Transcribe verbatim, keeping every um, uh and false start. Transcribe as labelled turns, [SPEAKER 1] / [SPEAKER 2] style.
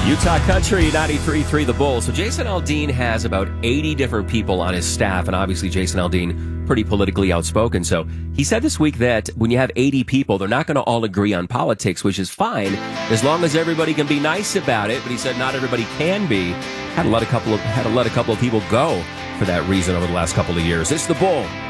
[SPEAKER 1] Utah Country ninety-three point three The Bull. So Jason Aldean has about eighty different people on his staff, and obviously Jason Aldean, pretty politically outspoken. So he said this week that when you have eighty people, they're not going to all agree on politics, which is fine as long as everybody can be nice about it. But he said not everybody can be. Had to let a couple of had to let a couple of people go for that reason over the last couple of years. It's The Bull.